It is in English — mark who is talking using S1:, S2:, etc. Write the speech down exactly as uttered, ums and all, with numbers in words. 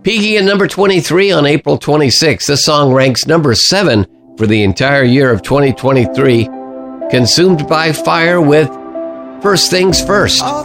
S1: Peaking at number twenty-three on April twenty-sixth, this song ranks number seven for the entire year of twenty twenty-three. Consumed by Fire with First Things First.
S2: All